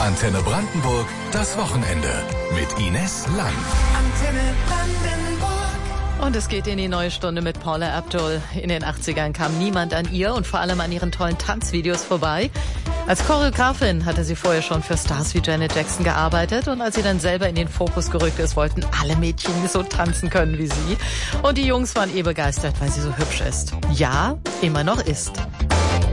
Antenne Brandenburg, das Wochenende mit Ines Lang. Antenne Brandenburg. Und es geht in die neue Stunde mit Paula Abdul. In den 80ern kam niemand an ihr und vor allem an ihren tollen Tanzvideos vorbei. Als Choreografin hatte sie vorher schon für Stars wie Janet Jackson gearbeitet und als sie dann selber in den Fokus gerückt ist, wollten alle Mädchen so tanzen können wie sie. Und die Jungs waren begeistert, weil sie so hübsch ist. Ja, immer noch ist.